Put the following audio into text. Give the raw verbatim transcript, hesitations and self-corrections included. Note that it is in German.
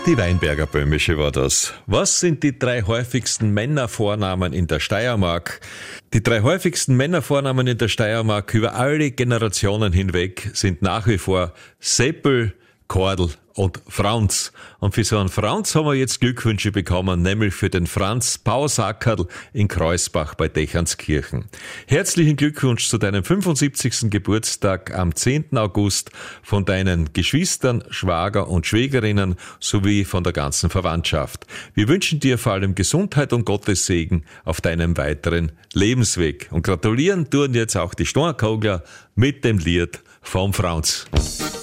Die Weinberger Böhmische war das. Was sind die drei häufigsten Männervornamen in der Steiermark? Die drei häufigsten Männervornamen in der Steiermark über alle Generationen hinweg sind nach wie vor Seppel, Kordel und Franz. Und für so einen Franz haben wir jetzt Glückwünsche bekommen, nämlich für den Franz Bausackerl in Kreuzbach bei Dechernskirchen. Herzlichen Glückwunsch zu deinem fünfundsiebzigsten Geburtstag am zehnten August von deinen Geschwistern, Schwager und Schwägerinnen sowie von der ganzen Verwandtschaft. Wir wünschen dir vor allem Gesundheit und Gottes Segen auf deinem weiteren Lebensweg. Und gratulieren tun jetzt auch die Stornkogler mit dem Lied vom Franz.